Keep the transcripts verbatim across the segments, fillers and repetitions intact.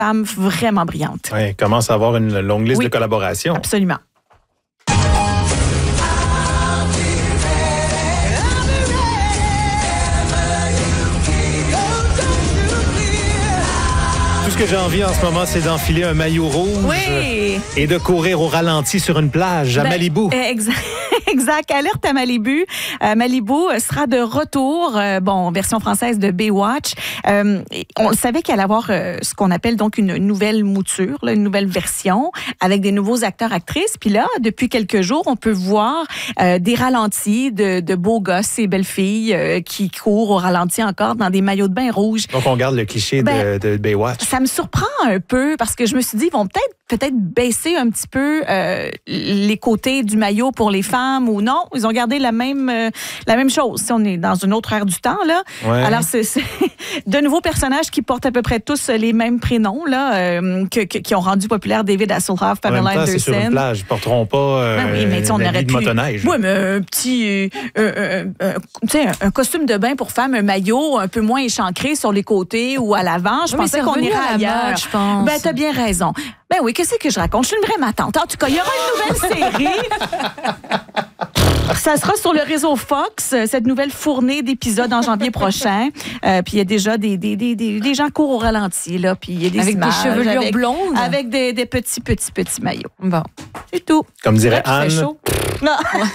femme vraiment brillante. Oui, elle commence à avoir une longue liste oui, de collaborations. Absolument. Tout ce que j'ai envie en ce moment, c'est d'enfiler un maillot rouge oui. et de courir au ralenti sur une plage à ben, Malibu. Exact. Exact. Alerte à Malibu. Euh, Malibu sera de retour, euh, bon, version française de Baywatch. Euh, on savait qu'il allait avoir euh, ce qu'on appelle donc une nouvelle mouture, là, une nouvelle version avec des nouveaux acteurs, actrices. Puis là, depuis quelques jours, on peut voir euh, des ralentis de, de beaux gosses et belles filles euh, qui courent au ralenti encore dans des maillots de bain rouges. Donc, on garde le cliché ben, de, de Baywatch. Ça me surprend un peu parce que je me suis dit, ils vont peut-être peut-être baisser un petit peu euh, les côtés du maillot pour les femmes ou non. Ils ont gardé la même, euh, la même chose. Si on est dans une autre ère du temps, là. Ouais. Alors, c'est, c'est de nouveaux personnages qui portent à peu près tous les mêmes prénoms, là, euh, que, que, qui ont rendu populaire David Hasselhoff, Pamela Anderson. C'est sur une plage. Ils ne porteront pas euh, ben oui, mais on aurait pu... motoneige. Oui, mais un petit... Euh, euh, euh, tu sais, un, un costume de bain pour femme, un maillot un peu moins échancré sur les côtés ou à l'avant. Je oui, pensais qu'on irait ailleurs. Mode, je pense. Ben, t'as bien raison. Ben oui, qu'est-ce que je raconte? Je suis une vraie matante. En tout cas, il y aura une nouvelle série. Ça sera sur le réseau Fox, cette nouvelle fournée d'épisodes en janvier prochain. Euh, puis il y a déjà des, des, des, des, des gens courent au ralenti, là. Puis il y a des avec images, des chevelures avec, blondes. Avec des, des petits, petits, petits maillots. Bon. C'est tout. Comme dirait là, Anne. Chaud. Non.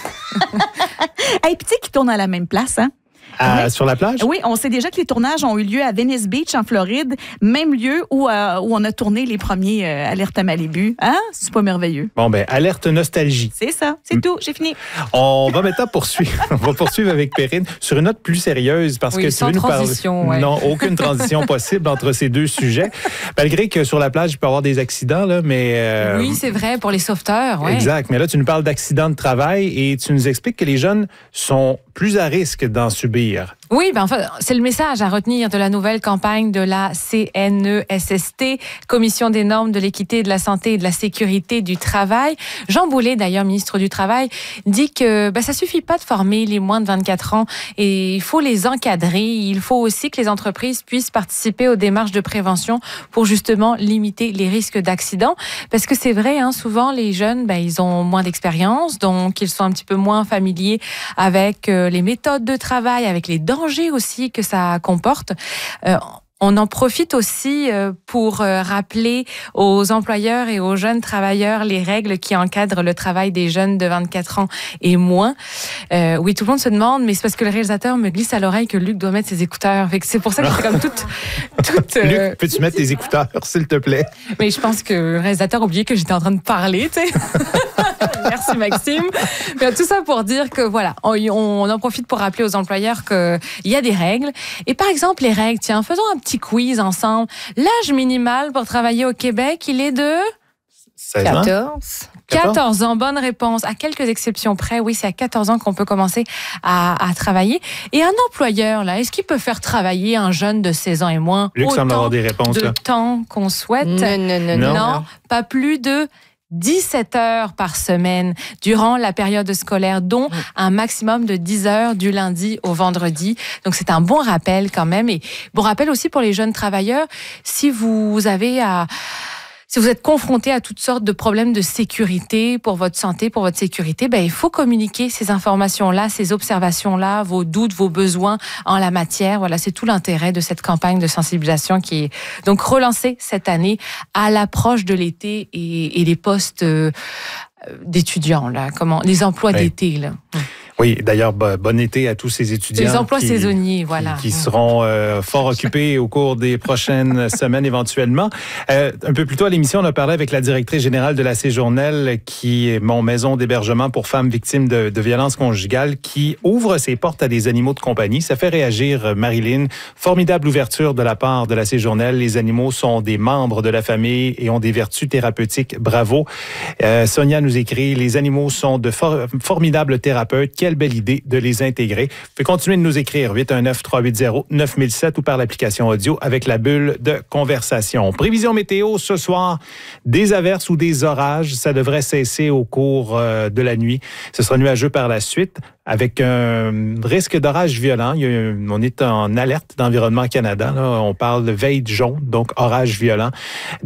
Hey, petit qui tourne à la même place, hein? À, oui. Sur la plage? Oui, on sait déjà que les tournages ont eu lieu à Venice Beach, en Floride, même lieu où, euh, où on a tourné les premiers euh, Alerte à Malibu. Hein? C'est pas merveilleux. Bon, ben, alerte nostalgie. C'est ça, c'est mmh. tout, j'ai fini. On va maintenant poursuivre. On va poursuivre avec Perrine sur une note plus sérieuse parce oui, que sans tu veux nous parler. Ouais. Non, aucune transition possible entre ces deux sujets. Malgré que sur la plage, il peut y avoir des accidents, là, mais. Euh... Oui, c'est vrai, pour les sauveteurs. Ouais. Exact. Mais là, tu nous parles d'accidents de travail et tu nous expliques que les jeunes sont plus à risque d'en subir. Oui, ben enfin, c'est le message à retenir de la nouvelle campagne de la C N E S S T, Commission des normes de l'équité, de la santé et de la sécurité du travail. Jean Boulet, d'ailleurs, ministre du Travail, dit que ben, ça suffit pas de former les moins de vingt-quatre ans et il faut les encadrer. Il faut aussi que les entreprises puissent participer aux démarches de prévention pour justement limiter les risques d'accidents. Parce que c'est vrai, hein, souvent les jeunes, ben, ils ont moins d'expérience, donc ils sont un petit peu moins familiers avec euh, les méthodes de travail, avec les dangers aussi que ça comporte. Euh, On en profite aussi pour rappeler aux employeurs et aux jeunes travailleurs les règles qui encadrent le travail des jeunes de vingt-quatre ans et moins. Euh, oui, tout le monde se demande, mais c'est parce que le réalisateur me glisse à l'oreille que Luc doit mettre ses écouteurs. Fait que c'est pour ça que c'est comme toute... toute euh... Luc, peux-tu mettre tes écouteurs, s'il te plaît? Mais je pense que le réalisateur a oublié que j'étais en train de parler, tu sais. Merci Maxime. Mais tout ça pour dire que voilà, on, on en profite pour rappeler aux employeurs qu'il y a des règles. Et par exemple, les règles, tiens, faisons un petit quiz ensemble. L'âge minimal pour travailler au Québec, il est de seize ans. quatorze. quatorze ans, bonne réponse. À quelques exceptions près, oui, c'est à quatorze ans qu'on peut commencer à, à travailler. Et un employeur, là, est-ce qu'il peut faire travailler un jeune de seize ans et moins Luc semble avoir des réponses, de là. temps qu'on souhaite? Non, non, non, non. non. Pas plus de dix-sept heures par semaine durant la période scolaire, dont un maximum de dix heures du lundi au vendredi. Donc, c'est un bon rappel quand même. Et bon rappel aussi pour les jeunes travailleurs, si vous avez à... Si vous êtes confronté à toutes sortes de problèmes de sécurité pour votre santé, pour votre sécurité, ben, il faut communiquer ces informations-là, ces observations-là, vos doutes, vos besoins en la matière. Voilà, c'est tout l'intérêt de cette campagne de sensibilisation qui est donc relancée cette année à l'approche de l'été et, et les postes euh, d'étudiants, là, comment, les emplois oui. d'été, là. Oui, d'ailleurs, bon été à tous ces étudiants. Les emplois qui, saisonniers, voilà. Qui, qui seront euh, fort occupés au cours des prochaines semaines éventuellement. Euh, un peu plus tôt à l'émission, on a parlé avec la directrice générale de la Séjournelle, qui est mon maison d'hébergement pour femmes victimes de, de violences conjugales, qui ouvre ses portes à des animaux de compagnie. Ça fait réagir Marilyn. Formidable ouverture de la part de la Séjournelle. Les animaux sont des membres de la famille et ont des vertus thérapeutiques. Bravo. Euh, Sonia nous écrit, les animaux sont de for- formidables thérapeutes. quelle belle idée de les intégrer. Vous pouvez continuer de nous écrire huit un neuf, trois huit zéro, neuf mille sept ou par l'application audio avec la bulle de conversation. Prévision météo ce soir, des averses ou des orages. Ça devrait cesser au cours euh, de la nuit. Ce sera nuageux par la suite avec un risque d'orage violent. Il y a, on est en alerte d'Environnement Canada. Là. On parle de veille jaune, donc orage violent.